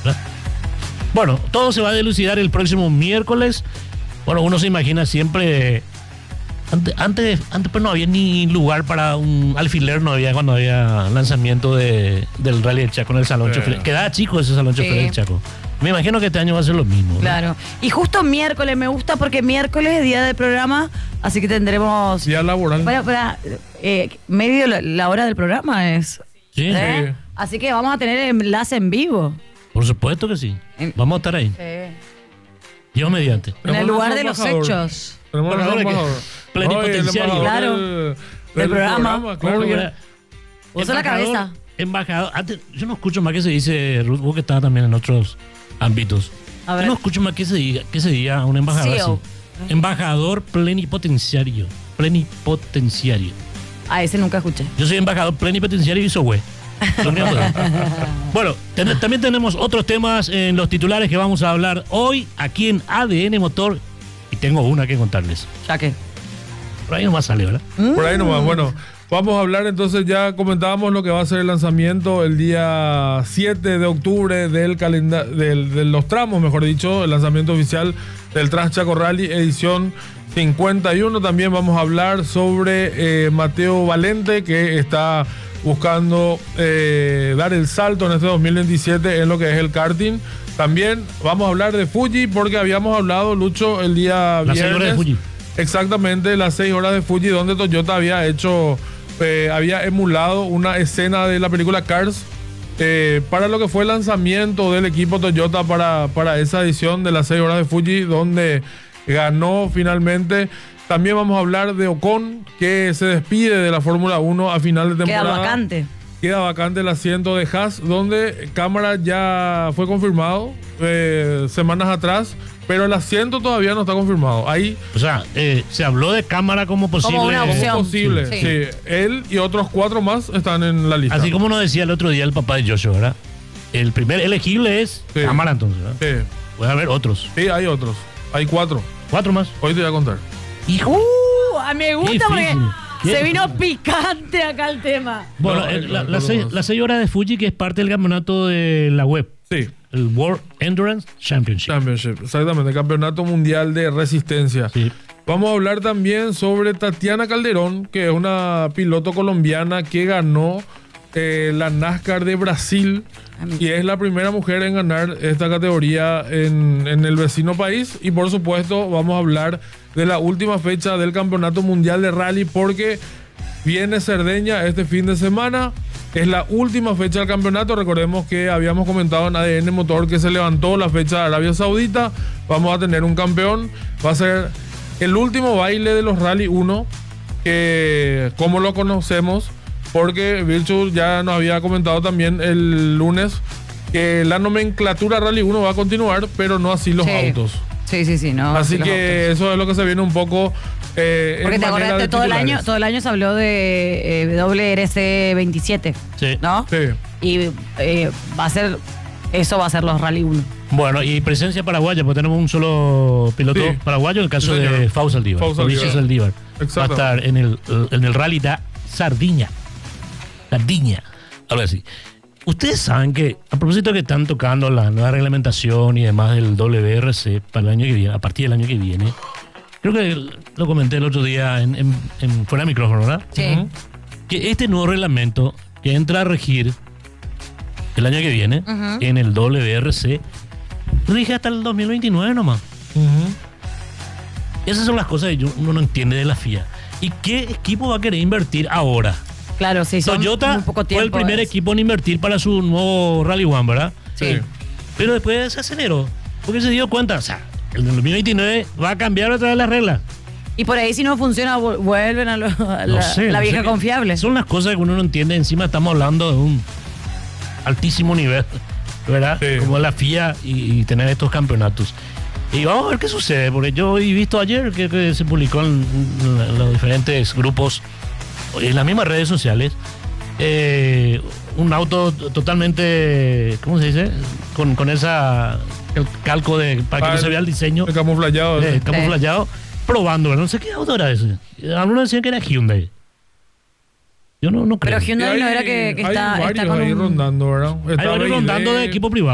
¿verdad? Bueno, todo se va a dilucidar el próximo miércoles. Bueno, uno se imagina siempre... Antes pues no había ni lugar para un alfiler, no había cuando había lanzamiento del Rally del Chaco en el Salón Chofer. Quedaba chico ese Salón Chofer del Chaco. Me imagino que este año va a ser lo mismo, ¿no? Claro. Y justo miércoles me gusta porque miércoles es día de programa, así que tendremos... Día laboral. Medio la hora del programa es... Sí. Así que vamos a tener enlace en vivo. Por supuesto que sí. Vamos a estar ahí. Dios mediante. En el lugar de los hechos. Tenemos un embajador. Plenipotenciario. Claro. Del programa. Claro. Usa la cabeza. Embajador. Antes, yo no escucho más que se dice, Ruth, vos que estás también en otros ámbitos. A ver. Yo no escucho más que se diga a un embajador CEO. así. Embajador plenipotenciario. Plenipotenciario. Ese nunca escuché. Yo soy embajador plenipotenciario y soy güey. Bueno, también tenemos otros temas en los titulares que vamos a hablar hoy aquí en ADN Motor. Y tengo una que contarles. ¿Ya qué? Por ahí nomás sale, ¿verdad? Por ahí nomás. Bueno, vamos a hablar entonces, ya comentábamos lo que va a ser el lanzamiento el día 7 de octubre de los tramos, mejor dicho, el lanzamiento oficial del Transchaco Rally edición 51. También vamos a hablar sobre Mateo Valente, que está buscando dar el salto en este 2027 en lo que es el karting. También vamos a hablar de Fuji, porque habíamos hablado, Lucho, el día viernes. Las 6 horas de Fuji. Exactamente, las 6 horas de Fuji, donde Toyota había emulado una escena de la película Cars para lo que fue el lanzamiento del equipo Toyota para esa edición de las 6 horas de Fuji, donde ganó finalmente. También vamos a hablar de Ocon, que se despide de la Fórmula 1 a final de temporada. Queda vacante el asiento de Haas, donde cámara ya fue confirmado semanas atrás, pero el asiento todavía no está confirmado. Ahí, o sea, se habló de cámara como posible. Como una opción. Posible, sí. Él y otros 4 más están en la lista. Así como nos decía el otro día el papá de Joshua, ¿verdad? El primer elegible es cámara, entonces, ¿verdad? Sí. Puede haber otros. Sí, hay otros. Hay 4. 4 más. Hoy te voy a contar. Hijo. Me gusta porque se vino picante acá el tema. Bueno, las 6 horas de Fuji, que es parte del campeonato de la web. Sí. El World Endurance Championship. Exactamente, el campeonato mundial de resistencia. Sí. Vamos a hablar también sobre Tatiana Calderón, que es una piloto colombiana que ganó la NASCAR de Brasil y es la primera mujer en ganar esta categoría en el vecino país. Y por supuesto vamos a hablar de la última fecha del Campeonato Mundial de Rally, porque viene Cerdeña este fin de semana. Es la última fecha del campeonato. Recordemos que habíamos comentado en ADN Motor que se levantó la fecha de Arabia Saudita. Vamos a tener un campeón. Va a ser el último baile de los Rally 1, que como lo conocemos, porque Virtu ya nos había comentado también el lunes que la nomenclatura Rally 1 va a continuar, pero no así los autos. Sí, no. Así que eso es lo que se viene un poco. Porque te acordaste, todo el año se habló de WRC 27. Sí. ¿No? Sí. Y va a ser los Rally 1. Bueno, y presencia paraguaya, porque tenemos un solo piloto paraguayo, el caso de Fausto Saldívar. Va a estar en el Rally de Sardiña, algo así. Ustedes saben que, a propósito que están tocando la nueva reglamentación y demás del WRC para el año que viene, a partir del año que viene, creo que lo comenté el otro día en fuera de micrófono, ¿verdad? Sí. Que este nuevo reglamento que entra a regir el año que viene en el WRC rige hasta el 2029 nomás. Esas son las cosas que uno no entiende de la FIA. ¿Y qué equipo va a querer invertir ahora? Claro, sí, son Toyota muy poco tiempo, fue el primer equipo en invertir para su nuevo Rally One, ¿verdad? Sí. Pero después se aceleró, porque se dio cuenta, o sea, el 2029 va a cambiar otra vez las reglas. Y por ahí si no funciona, vuelven a la vieja confiable. Son las cosas que uno no entiende. Encima estamos hablando de un altísimo nivel, ¿verdad? Sí. Como la FIA y tener estos campeonatos. Y vamos a ver qué sucede, porque yo he visto ayer que se publicó en los diferentes grupos, en las mismas redes sociales, un auto totalmente, ¿cómo se dice? Con esa calco para que no se vea el diseño. El camuflado. Camuflado, probando, ¿verdad? No sé qué auto era ese. Algunos decían que era Hyundai. Yo no creo. Pero Hyundai no era que está con ahí rondando, ¿verdad? Hay varios rondando de equipo privado.